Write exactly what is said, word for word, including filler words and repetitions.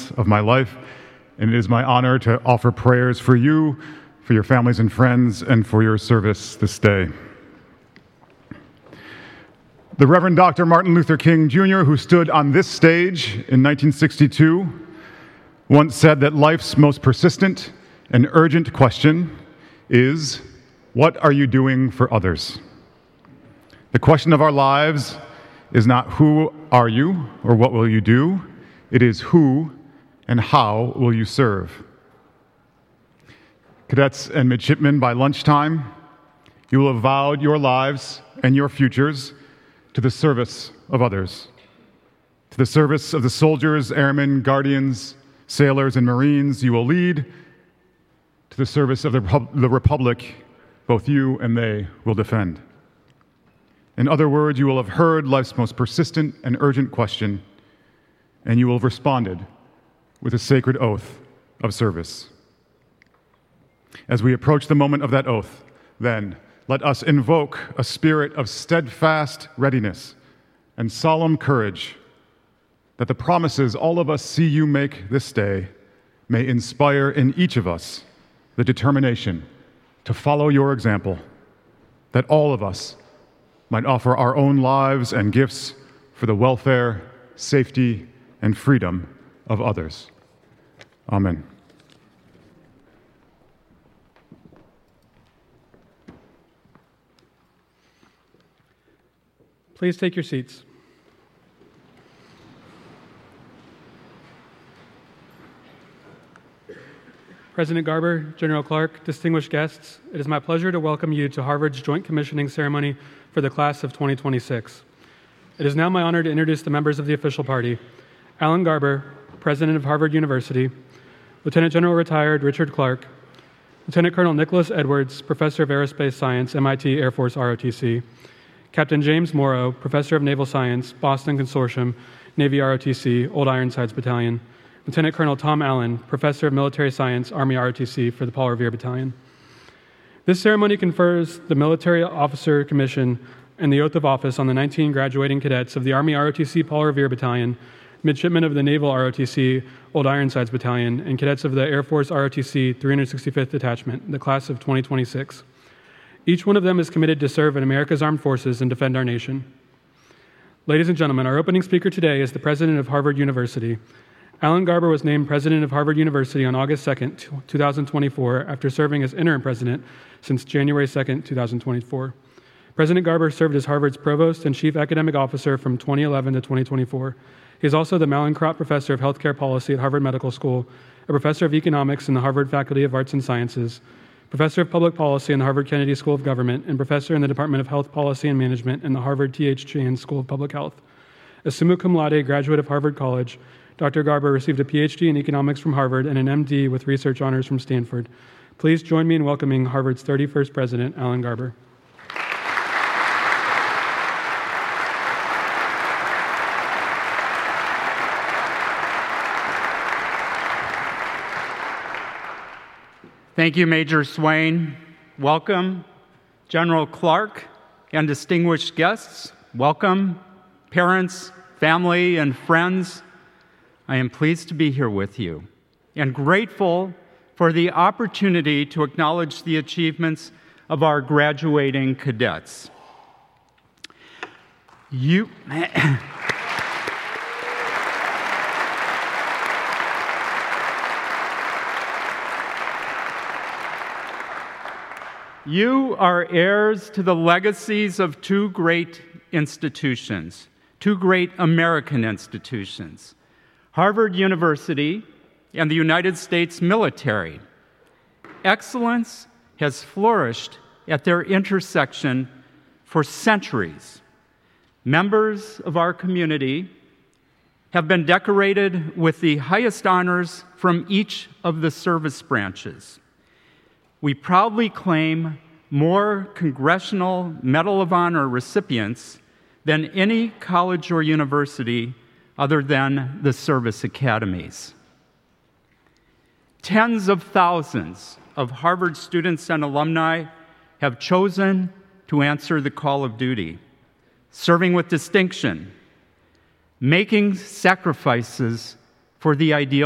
moments of my life, and it is my honor to offer prayers for you, for your families and friends, and for your service this day. The Reverend Doctor Martin Luther King Junior, who stood on this stage in nineteen sixty-two, once said that life's most persistent and urgent question is, what are you doing for others? The question of our lives is not who are you or what will you do, it is who and how will you serve. Cadets and midshipmen, by lunchtime, you will have vowed your lives and your futures to the service of others, to the service of the soldiers, airmen, guardians, sailors, and Marines you will lead, to the service of the, the Republic both you and they will defend. In other words, you will have heard life's most persistent and urgent question, and you will have responded with a sacred oath of service. As we approach the moment of that oath, then, let us invoke a spirit of steadfast readiness and solemn courage, that the promises all of us see you make this day may inspire in each of us the determination to follow your example, that all of us might offer our own lives and gifts for the welfare, safety, and freedom of others. Amen. Please take your seats. President Garber, General Clark, distinguished guests, it is my pleasure to welcome you to Harvard's Joint Commissioning Ceremony for the class of twenty twenty-six. It is now my honor to introduce the members of the official party. Alan Garber, President of Harvard University, Lieutenant General Retired Richard Clark, Lieutenant Colonel Nicholas Edwards, Professor of Aerospace Science, M I T Air Force R O T C, Captain James Morrow, Professor of Naval Science, Boston Consortium, Navy R O T C, Old Ironsides Battalion, Lieutenant Colonel Tom Allen, Professor of Military Science, Army R O T C for the Paul Revere Battalion. This ceremony confers the Military Officer Commission and the oath of office on the nineteen graduating cadets of the Army R O T C Paul Revere Battalion, midshipmen of the Naval R O T C Old Ironsides Battalion, and cadets of the Air Force R O T C three hundred sixty-fifth Detachment, the class of twenty twenty-six. Each one of them is committed to serve in America's armed forces and defend our nation. Ladies and gentlemen, our opening speaker today is the president of Harvard University. Alan Garber was named president of Harvard University on August second, two thousand twenty-four, after serving as interim president since January second, two thousand twenty-four. President Garber served as Harvard's provost and chief academic officer from twenty eleven to twenty twenty-four. He is also the Mallinckrodt Professor of Healthcare Policy at Harvard Medical School, a professor of economics in the Harvard Faculty of Arts and Sciences, Professor of Public Policy in the Harvard Kennedy School of Government, and Professor in the Department of Health Policy and Management in the Harvard T H Chan School of Public Health. A summa cum laude graduate of Harvard College, Doctor Garber received a P H D in economics from Harvard and an M D with research honors from Stanford. Please join me in welcoming Harvard's thirty-first president, Alan Garber. Thank you, Major Swain. Welcome, General Clark, and distinguished guests. Welcome, parents, family, and friends. I am pleased to be here with you and grateful for the opportunity to acknowledge the achievements of our graduating cadets. You... You are heirs to the legacies of two great institutions, two great American institutions, Harvard University and the United States military. Excellence has flourished at their intersection for centuries. Members of our community have been decorated with the highest honors from each of the service branches. We proudly claim more Congressional Medal of Honor recipients than any college or university other than the service academies. Tens of thousands of Harvard students and alumni have chosen to answer the call of duty, serving with distinction, making sacrifices for the ideal